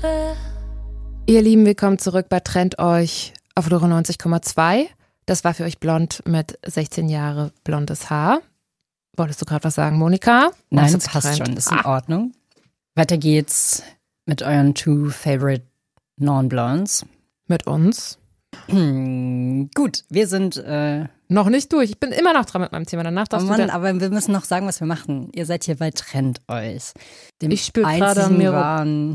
Ihr Lieben, willkommen zurück bei Trennt euch auf Dora 90,2. Das war für euch Blond mit 16 Jahre blondes Haar. Wolltest du gerade was sagen, Monika? Nein, das passt schon, ist in Ordnung. Weiter geht's mit euren two favorite Non-Blondes. Mit uns. Gut, wir sind noch nicht durch. Ich bin immer noch dran mit meinem Thema. Danach darfst du aber wir müssen noch sagen, was wir machen. Ihr seid hier bei Trennt euch. Ich spüre gerade wahren.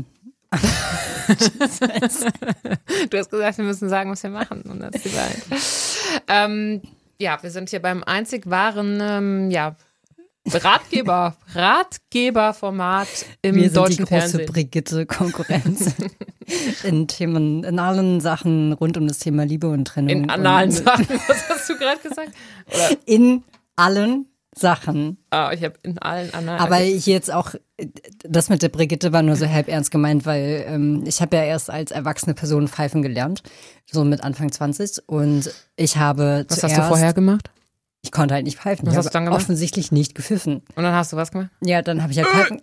Du hast gesagt, wir müssen sagen, was wir machen. Und das ist die Wahrheit. Ja, wir sind hier beim einzig wahren Ratgeberformat im deutschen Fernsehen. Wir sind die große Brigitte-Konkurrenz in allen Sachen rund um das Thema Liebe und Trennung. In analen Sachen, was hast du gerade gesagt? Oder? In allen Sachen. Ah, ich habe in allen analen. Aber hier jetzt auch, das mit der Brigitte war nur so halb ernst gemeint, weil ich habe ja erst als erwachsene Person pfeifen gelernt, so mit Anfang 20 und ich habe Was hast du vorher gemacht? Ich konnte halt nicht pfeifen. Was hast du dann gemacht? Offensichtlich nicht gepfiffen. Und dann hast du was gemacht? Ja, dann habe ich halt pfeifen.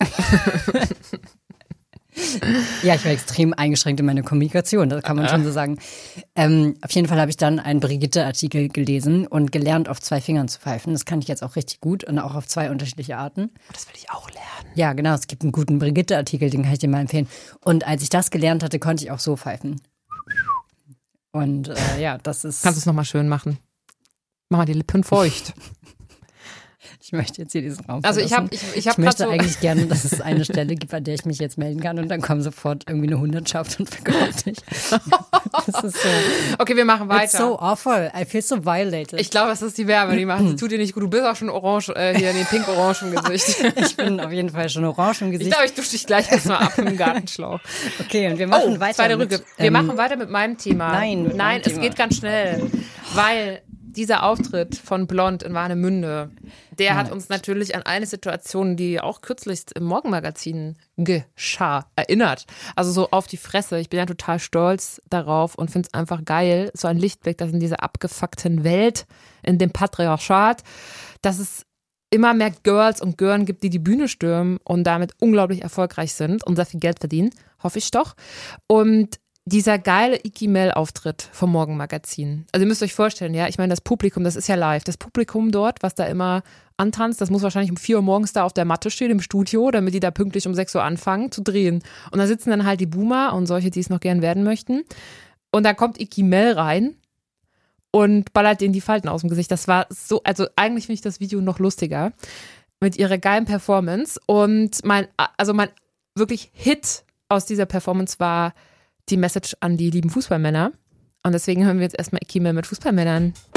Ja, ich war extrem eingeschränkt in meiner Kommunikation, das kann man schon so sagen. Auf jeden Fall habe ich dann einen Brigitte-Artikel gelesen und gelernt, auf 2 Fingern zu pfeifen. Das kann ich jetzt auch richtig gut und auch auf 2 unterschiedliche Arten. Das will ich auch lernen. Ja, genau, es gibt einen guten Brigitte-Artikel, den kann ich dir mal empfehlen. Und als ich das gelernt hatte, konnte ich auch so pfeifen. Und ja, das ist... Kannst du es nochmal schön machen? Mach mal die Lippen feucht. Ich möchte jetzt hier diesen Raum Also verlassen. ich möchte eigentlich gerne, dass es eine Stelle gibt, an der ich mich jetzt melden kann und dann kommt sofort irgendwie eine Hundertschaft und verkauft mich. Das ist so. Okay, wir machen weiter. It's so awful. I feel so violated. Ich glaube, das ist die Werbe, die machen. Das tut dir nicht gut. Du bist auch schon orange, hier in den pink-orange im Gesicht. Ich bin auf jeden Fall schon orange im Gesicht. Ich glaube, ich dusche dich gleich erstmal ab im Gartenschlauch. Okay, und wir machen weiter. Zweite Rücke. Wir machen weiter mit meinem Thema. Nein, es geht ganz schnell. Weil dieser Auftritt von Blond in Warnemünde, der hat uns natürlich an eine Situation, die auch kürzlich im Morgenmagazin geschah, erinnert. Also so auf die Fresse. Ich bin ja total stolz darauf und finde es einfach geil, so ein Lichtblick, dass in dieser abgefuckten Welt, in dem Patriarchat, dass es immer mehr Girls und Gören gibt, die die Bühne stürmen und damit unglaublich erfolgreich sind und sehr viel Geld verdienen. Hoffe ich doch. Und dieser geile Iki-Mel-Auftritt vom Morgenmagazin. Also ihr müsst euch vorstellen, ja, ich meine, das Publikum, das ist ja live. Das Publikum dort, was da immer antanzt, das muss wahrscheinlich um 4 Uhr morgens da auf der Matte stehen im Studio, damit die da pünktlich um 6 Uhr anfangen zu drehen. Und da sitzen dann halt die Boomer und solche, die es noch gern werden möchten. Und da kommt Iki-Mel rein und ballert denen die Falten aus dem Gesicht. Das war so, also eigentlich finde ich das Video noch lustiger mit ihrer geilen Performance. Und mein wirklich Hit aus dieser Performance war die Message an die lieben Fußballmänner. Und deswegen hören wir jetzt erstmal Iki-Mel mit Fußballmännern.